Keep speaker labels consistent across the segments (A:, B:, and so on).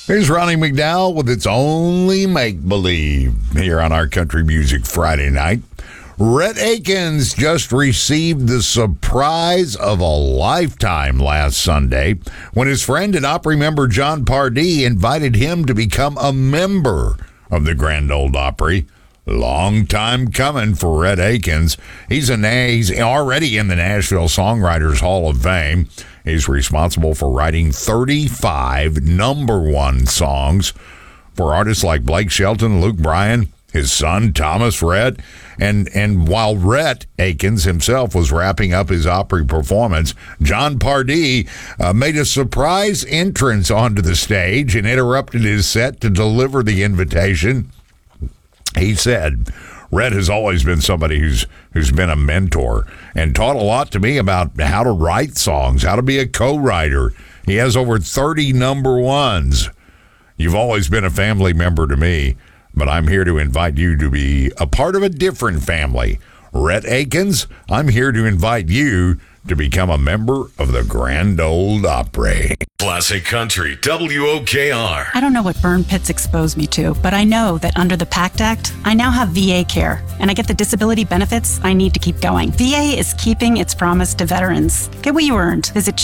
A: Here's Ronnie McDowell with It's Only Make Believe here on our Country Music Friday night. Rhett Akins just received the surprise of a lifetime last Sunday when his friend and Opry member John Pardee invited him to become a member of the Grand Ole Opry. Long time coming for Rhett Akins. He's already in the Nashville Songwriters Hall of Fame. He's responsible for writing 35 number one songs for artists like Blake Shelton, Luke Bryan, his son Thomas Rhett. And while Rhett Akins himself was wrapping up his Opry performance, John Pardee made a surprise entrance onto the stage and interrupted his set to deliver the invitation. He said, Rhett has always been somebody who's been a mentor and taught a lot to me about how to write songs, how to be a co-writer. He has over 30 number ones. You've always been a family member to me, but I'm here to invite you to be a part of a different family. Rhett Akins, I'm here to invite you to become a member of the Grand Ole Opry.
B: Classic Country, WOKR.
C: I don't know what burn pits exposed me to, but I know that under the PACT Act, I now have VA care, and I get the disability benefits I need to keep going. VA is keeping its promise to veterans. Get what you earned. Visit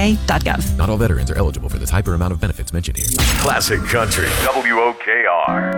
C: choose.va.gov.
D: Not all veterans are eligible for the type or amount of benefits mentioned here.
B: Classic Country, WOKR.